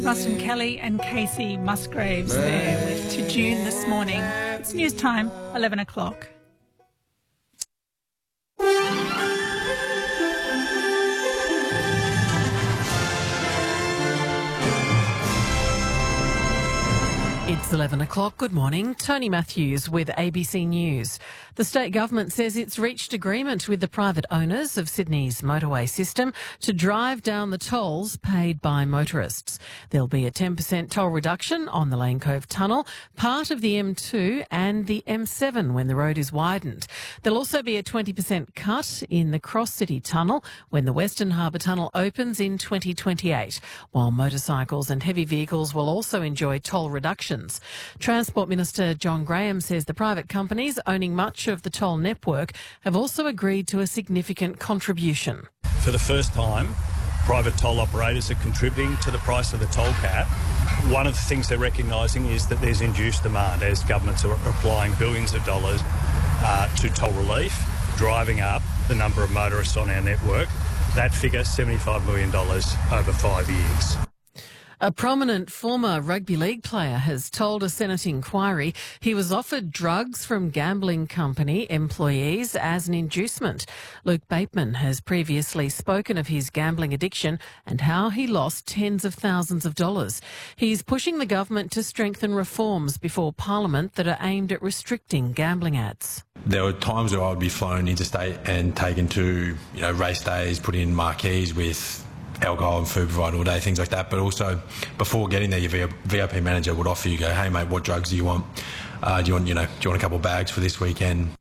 Rustin Kelly and Casey Musgraves there with To June this morning. It's news time, 11 o'clock. It's 11 o'clock. Good morning. Tony Matthews with ABC News. The state government says it's reached agreement with the private owners of Sydney's motorway system to drive down the tolls paid by motorists. There'll be a 10% toll reduction on the Lane Cove Tunnel, part of the M2 and the M7 when the road is widened. There'll also be a 20% cut in the Cross City Tunnel when the Western Harbour Tunnel opens in 2028, while motorcycles and heavy vehicles will also enjoy toll reductions. Transport Minister John Graham says the private companies owning much of the toll network have also agreed to a significant contribution. For the first time, private toll operators are contributing to the price of the toll cap. One of the things they're recognising is that there's induced demand as governments are applying billions of dollars to toll relief, driving up the number of motorists on our network. That figure, $75 million over 5 years. A prominent former rugby league player has told a Senate inquiry he was offered drugs from gambling company employees as an inducement. Luke Bateman has previously spoken of his gambling addiction and how he lost tens of thousands of dollars. He's pushing the government to strengthen reforms before Parliament that are aimed at restricting gambling ads. There were times where I would be flown interstate and taken to, race days, put in marquees with alcohol and food provided all day, things like that. But also, before getting there, your VIP manager would offer you, hey mate, what drugs do you want? Do you want a couple of bags for this weekend?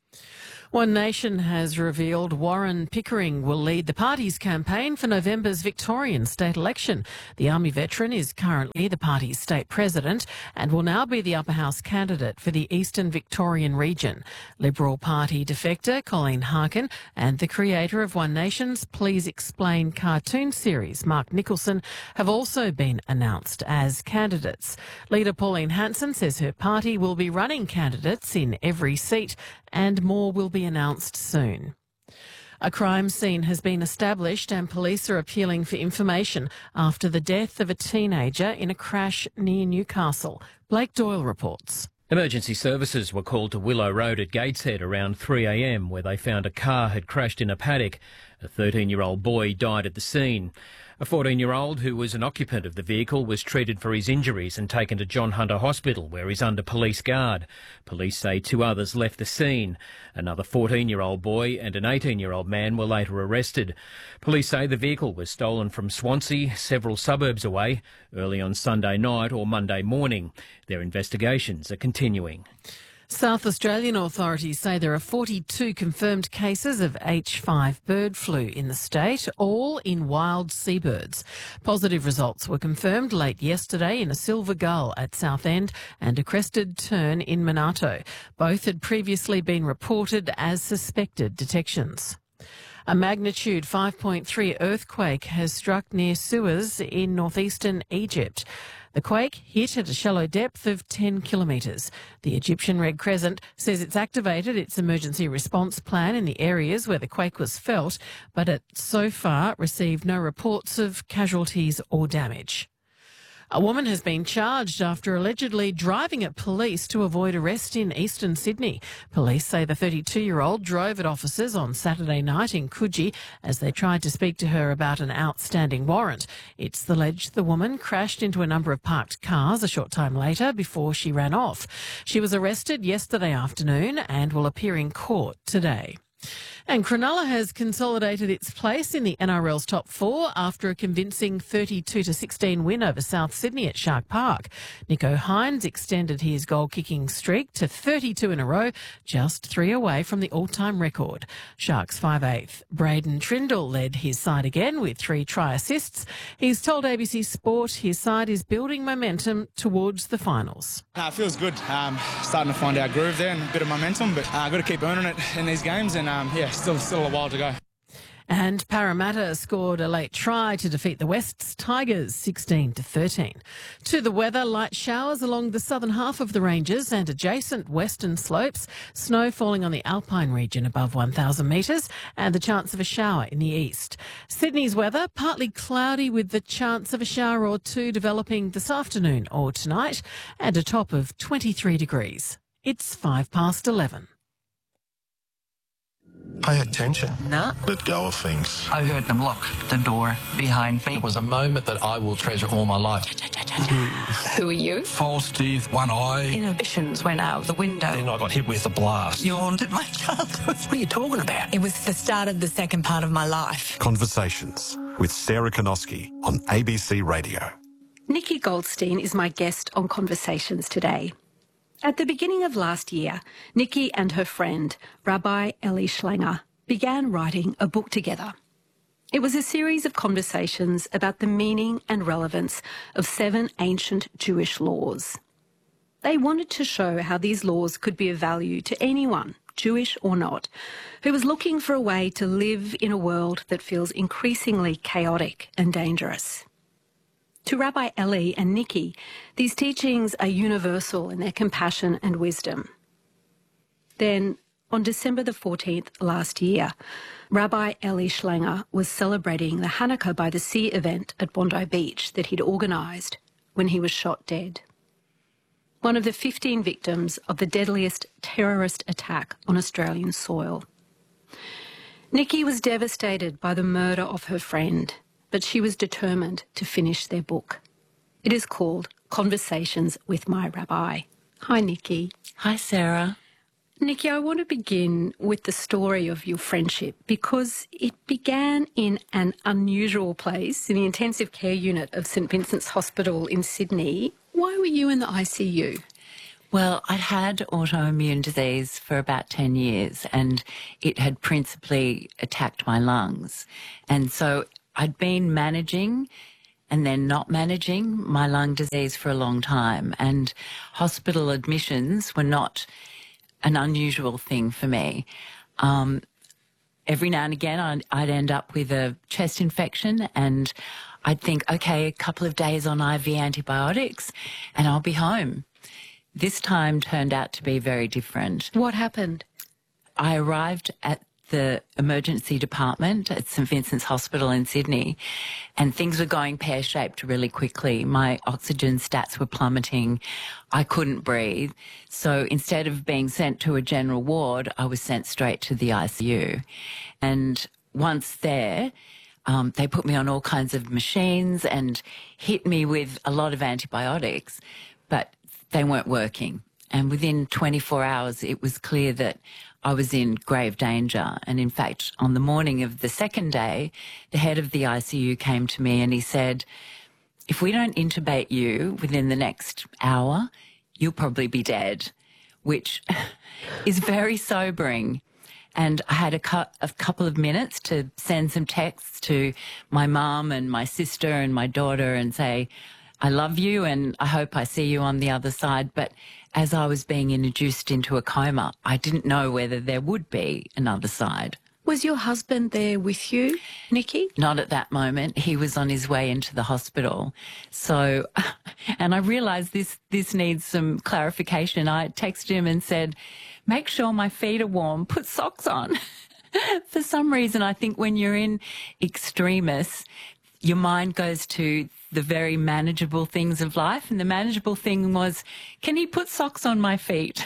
One Nation has revealed Warren Pickering will lead the party's campaign for November's Victorian state election. The Army veteran is currently the party's state president and will now be the upper house candidate for the Eastern Victorian region. Liberal Party defector Colleen Harkin and the creator of One Nation's Please Explain cartoon series, Mark Nicholson, have also been announced as candidates. Leader Pauline Hanson says her party will be running candidates in every seat and more will be announced soon. A crime scene has been established and police are appealing for information after the death of a teenager in a crash near Newcastle. Blake Doyle reports. Emergency services were called to Willow Road at Gateshead around 3 a.m, where they found a car had crashed in a paddock. A 13-year-old boy died at the scene. A 14-year-old who was an occupant of the vehicle was treated for his injuries and taken to John Hunter Hospital, where he's under police guard. Police say 2 others left the scene. Another 14-year-old boy and an 18-year-old man were later arrested. Police say the vehicle was stolen from Swansea, several suburbs away, early on Sunday night or Monday morning. Their investigations are continuing. South Australian authorities say there are 42 confirmed cases of H5 bird flu in the state, all in wild seabirds. Positive results were confirmed late yesterday in a silver gull at Southend and a crested tern in Monarto. Both had previously been reported as suspected detections. A magnitude 5.3 earthquake has struck near Suez in northeastern Egypt. The quake hit at a shallow depth of 10 kilometres. The Egyptian Red Crescent says it's activated its emergency response plan in the areas where the quake was felt, but it so far received no reports of casualties or damage. A woman has been charged after allegedly driving at police to avoid arrest in eastern Sydney. Police say the 32-year-old drove at officers on Saturday night in Coogee as they tried to speak to her about an outstanding warrant. It's alleged the woman crashed into a number of parked cars a short time later before she ran off. She was arrested yesterday afternoon and will appear in court today. And Cronulla has consolidated its place in the NRL's top 4 after a convincing 32-16 win over South Sydney at Shark Park. Nico Hines extended his goal-kicking streak to 32 in a row, just 3 away from the all-time record. Sharks 5/8 Braden Trindle led his side again with 3 try assists. He's told ABC Sport his side is building momentum towards the finals. It feels good. Starting to find our groove there and a bit of momentum, but got to keep earning it in these games and, still a while to go. And Parramatta scored a late try to defeat the Wests Tigers 16-13. To the weather, light showers along the southern half of the ranges and adjacent western slopes, snow falling on the Alpine region above 1,000 metres and the chance of a shower in the east. Sydney's weather, partly cloudy with the chance of a shower or two developing this afternoon or tonight and a top of 23 degrees. It's 11:05. Pay attention. No. Let go of things. I heard them lock the door behind me. It was a moment that I will treasure all my life. Who are you? False teeth, one eye. Inhibitions went out the window. Then I got hit with a blast. You haunted my childhood. What are you talking about? It was the start of the second part of my life. Conversations with Sarah Konoski on ABC Radio. Nikki Goldstein is my guest on Conversations today. At the beginning of last year, Nikki and her friend, Rabbi Eli Schlanger, began writing a book together. It was a series of conversations about the meaning and relevance of 7 ancient Jewish laws. They wanted to show how these laws could be of value to anyone, Jewish or not, who was looking for a way to live in a world that feels increasingly chaotic and dangerous. To Rabbi Eli and Nikki, these teachings are universal in their compassion and wisdom. Then, on December the 14th last year, Rabbi Eli Schlanger was celebrating the Hanukkah by the Sea event at Bondi Beach that he'd organised when he was shot dead. One of the 15 victims of the deadliest terrorist attack on Australian soil. Nikki was devastated by the murder of her friend, but she was determined to finish their book. It is called Conversations with My Rabbi. Hi, Nikki. Hi, Sarah. Nikki, I want to begin with the story of your friendship because it began in an unusual place, in the intensive care unit of St Vincent's Hospital in Sydney. Why were you in the ICU? Well, I'd had autoimmune disease for about 10 years and it had principally attacked my lungs. And so I'd been managing and then not managing my lung disease for a long time, and hospital admissions were not an unusual thing for me. Every now and again I'd end up with a chest infection and I'd think, okay, a couple of days on IV antibiotics and I'll be home. This time turned out to be very different. What happened? I arrived at the emergency department at St Vincent's Hospital in Sydney and things were going pear-shaped really quickly. My oxygen stats were plummeting. I couldn't breathe. So instead of being sent to a general ward, I was sent straight to the ICU. And once there, they put me on all kinds of machines and hit me with a lot of antibiotics, but they weren't working. And within 24 hours, it was clear that I was in grave danger. And in fact, on the morning of the second day, the head of the ICU came to me and he said, if we don't intubate you within the next hour, you'll probably be dead, which is very sobering. And I had a couple of minutes to send some texts to my mum and my sister and my daughter and say, I love you and I hope I see you on the other side. But as I was being induced into a coma, I didn't know whether there would be another side. Was your husband there with you, Nikki? Not at that moment. He was on his way into the hospital. So, and I realised this needs some clarification. I texted him and said, make sure my feet are warm, put socks on. For some reason, I think when you're in extremis, your mind goes to the very manageable things of life. And the manageable thing was, can he put socks on my feet?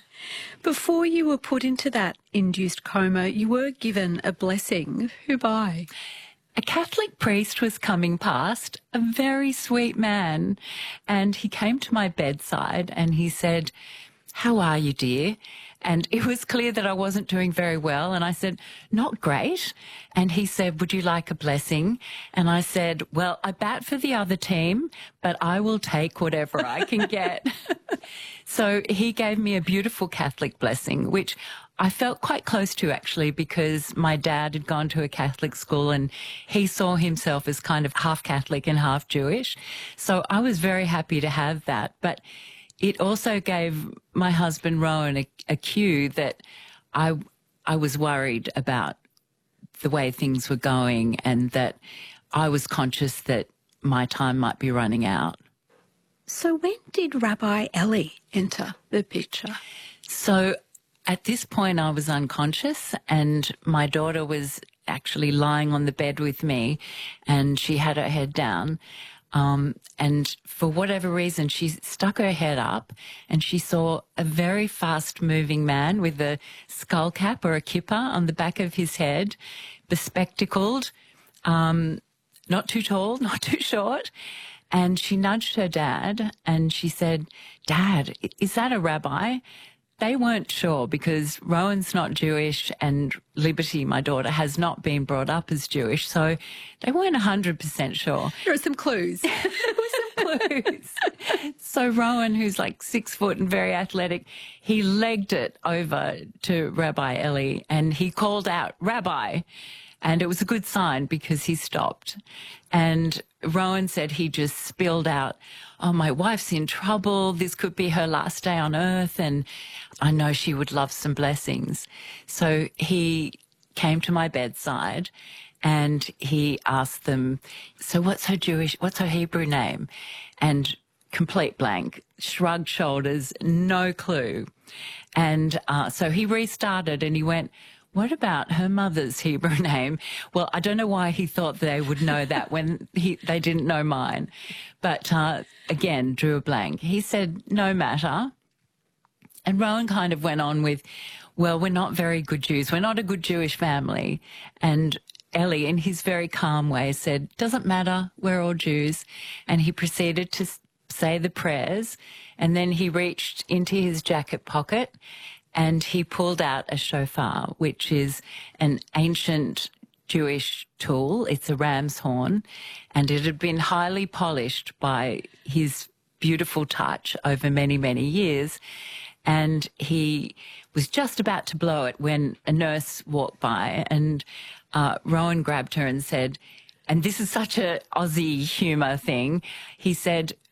Before you were put into that induced coma, you were given a blessing. Who by? A Catholic priest was coming past, a very sweet man, and he came to my bedside and he said, how are you, dear? And it was clear that I wasn't doing very well. And I said, not great. And he said, would you like a blessing? And I said, well, I bat for the other team, but I will take whatever I can get. So he gave me a beautiful Catholic blessing, which I felt quite close to actually, because my dad had gone to a Catholic school and he saw himself as kind of half Catholic and half Jewish. So I was very happy to have that. But it also gave my husband Rowan a cue that I was worried about the way things were going, and that I was conscious that my time might be running out. So when did Rabbi Ellie enter the picture? So at this point I was unconscious, and my daughter was actually lying on the bed with me, and she had her head down. And for whatever reason, she stuck her head up and she saw a very fast-moving man with a skull cap or a kippah on the back of his head, bespectacled, not too tall, not too short. And she nudged her dad and she said, "Dad, is that a rabbi?" They weren't sure because Rowan's not Jewish and Liberty, my daughter, has not been brought up as Jewish, so they weren't 100% sure. There are some clues. So Rowan, who's like 6 foot and very athletic, he legged it over to Rabbi Ellie and he called out, "Rabbi." And it was a good sign because he stopped. And Rowan said he just spilled out, "Oh, my wife's in trouble. This could be her last day on earth. And I know she would love some blessings." So he came to my bedside and he asked them, "So what's her Hebrew name?" And complete blank, shrugged shoulders, no clue. And so he restarted and he went, "What about her mother's Hebrew name?" Well, I don't know why he thought they would know that when they didn't know mine. But again, drew a blank. He said, "No matter." And Rowan kind of went on with, "Well, we're not very good Jews. We're not a good Jewish family." And Ellie, in his very calm way, said, "Doesn't matter. We're all Jews." And he proceeded to say the prayers. And then he reached into his jacket pocket and he pulled out a shofar, which is an ancient Jewish tool. It's a ram's horn, and it had been highly polished by his beautiful touch over many, many years. And he was just about to blow it when a nurse walked by, and Rowan grabbed her and said, and this is such a Aussie humour thing, he said,